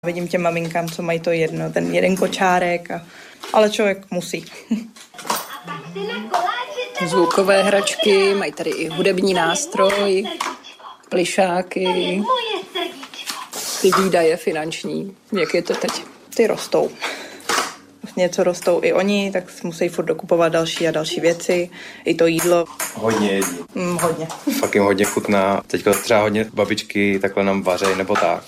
Vidím těm maminkám, co mají to jedno, ten jeden kočárek, ale člověk musí. Zvukové hračky, mají tady i hudební nástroj, plišáky, ty výdaje finanční. Jak je to teď? Ty rostou. Něco rostou i oni, tak musí furt dokupovat další a další věci. I to jídlo. Hodně jedí. Hodně. Fakt jim hodně chutná. Teďka třeba hodně babičky takhle nám vařejí nebo tak.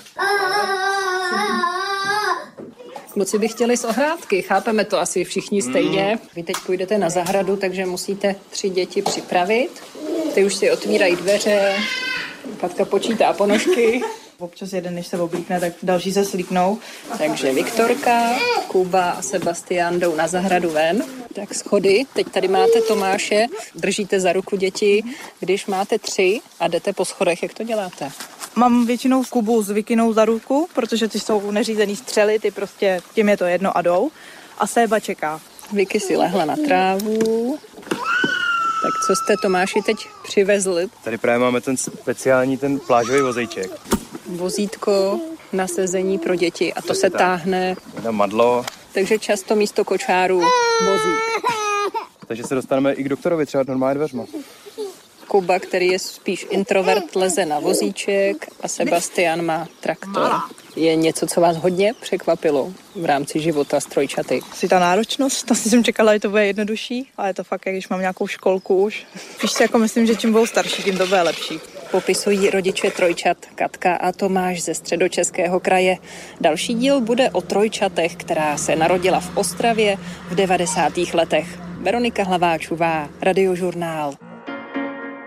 Kluci by chtěli z ohrádky, chápeme to asi všichni stejně. Vy teď půjdete na zahradu, takže musíte 3 děti připravit. Ty už si otvírají dveře, Katka počítá ponožky. Občas jeden, než se oblíkne, tak další se slíknou. Takže Viktorka, Kuba a Sebastián jdou na zahradu ven. Tak schody. Teď tady máte Tomáše, držíte za ruku děti. Když máte 3 a jdete po schodech, jak to děláte? Mám většinou Kubu s Vikinou za ruku, protože ty jsou neřízený střely, ty prostě tím je to jedno a jdou. A Séba čeká. Vicky si lehla na trávu. Tak co jste Tomáši teď přivezli? Tady právě máme ten speciální, ten plážový vozejček. Vozítko na sezení pro děti a to se táhne. Na madlo. Takže často místo kočáru vozík. Takže se dostaneme i k doktorovi třeba normálně dveřma. Kuba, který je spíš introvert, leze na vozíček a Sebastian má traktor. Je něco, co vás hodně překvapilo v rámci života s trojčaty? Asi ta náročnost, asi jsem čekala, že to bude jednodušší, ale je to fakt, jak když mám nějakou školku už. Spíš si jako myslím, že čím budou starší, tím to bude lepší. Popisují rodiče trojčat Katka a Tomáš ze Středočeského kraje. Další díl bude o trojčatech, která se narodila v Ostravě v 90. letech. Veronika Hlaváčová, Radiožurnál.